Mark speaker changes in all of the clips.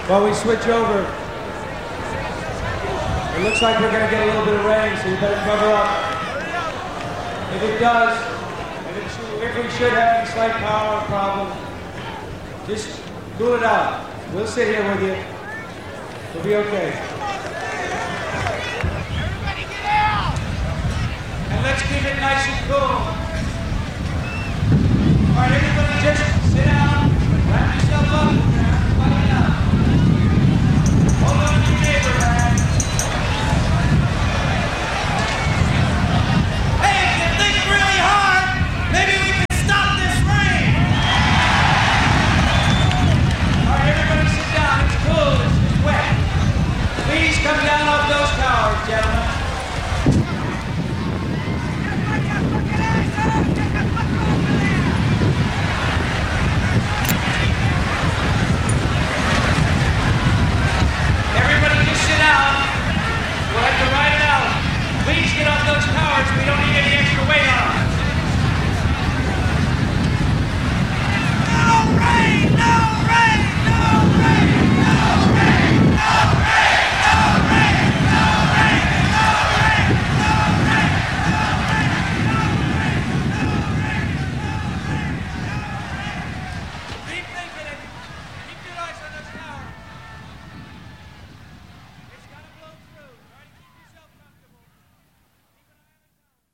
Speaker 1: While we switch over, it looks like we're going to get a little bit of rain, so you better cover up. If it does, if we should have any slight power problem, just cool it out. We'll sit here with you. We'll be okay.
Speaker 2: Everybody get out!
Speaker 1: And let's keep it nice and cool. All right, everybody just sit down, wrap yourself up, everybody up. Hold on to your neighbor, man.
Speaker 2: Hey, if you think really hard, maybe we can stop this rain!
Speaker 1: All right, everybody sit down. It's cool. It's wet. Please come down off those towers, gentlemen. Everybody just sit down. We'll have to ride it out. Please get off those towers. We don't need any extra weight on them.
Speaker 2: No rain! No rain! No rain! No rain! No rain! No rain! No rain! No rain! No rain! No rain! No rain! Keep thinking it. Keep your eyes on those towers. It's gotta blow through. Try to keep yourself comfortable. Keep an eye on the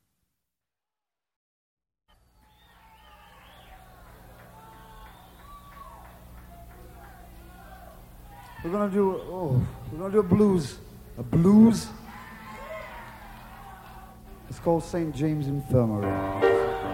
Speaker 3: We're gonna do a blues. A blues? It's called St. James Infirmary.